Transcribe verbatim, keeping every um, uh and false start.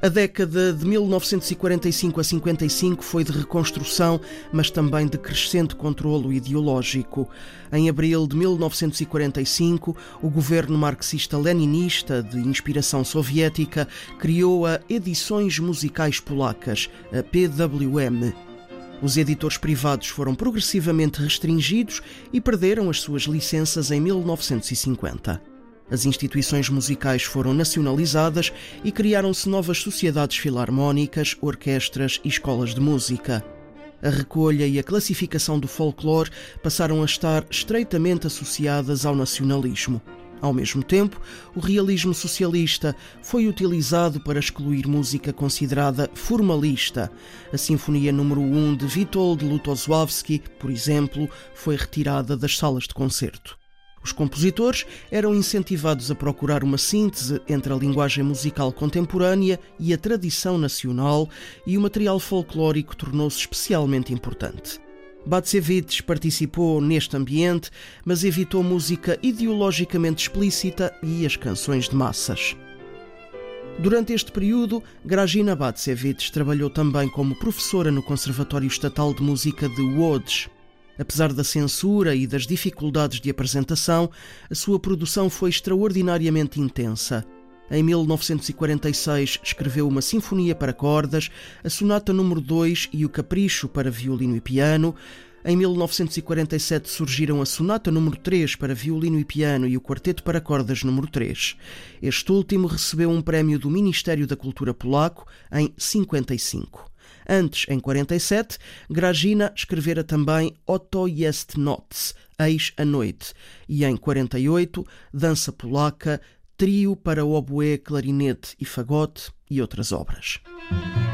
A década de mil novecentos e quarenta e cinco a cinquenta e cinco foi de reconstrução, mas também de crescente controlo ideológico. Em abril de mil novecentos e quarenta e cinco, o governo marxista-leninista, de inspiração soviética, criou a Edições Musicais Polacas, a P W M. Os editores privados foram progressivamente restringidos e perderam as suas licenças em mil novecentos e cinquenta. As instituições musicais foram nacionalizadas e criaram-se novas sociedades filarmónicas, orquestras e escolas de música. A recolha e a classificação do folclore passaram a estar estreitamente associadas ao nacionalismo. Ao mesmo tempo, o realismo socialista foi utilizado para excluir música considerada formalista. A Sinfonia número um de Witold Lutosławski, por exemplo, foi retirada das salas de concerto. Os compositores eram incentivados a procurar uma síntese entre a linguagem musical contemporânea e a tradição nacional, e o material folclórico tornou-se especialmente importante. Bacevich participou neste ambiente, mas evitou música ideologicamente explícita e as canções de massas. Durante este período, Grażyna Bacevich trabalhou também como professora no Conservatório Estatal de Música de Łódź. Apesar da censura e das dificuldades de apresentação, a sua produção foi extraordinariamente intensa. Em mil novecentos e quarenta e seis escreveu uma sinfonia para cordas, a sonata número dois e o capricho para violino e piano. Em mil novecentos e quarenta e sete surgiram a sonata número três para violino e piano e o quarteto para cordas número três. Este último recebeu um prémio do Ministério da Cultura polaco em cinquenta e cinco. Antes, em quarenta e sete, Grażyna escrevera também Oto jest noc, Eis a Noite, e em quarenta e oito, Dança Polaca, trio para oboé, clarinete e fagote e outras obras.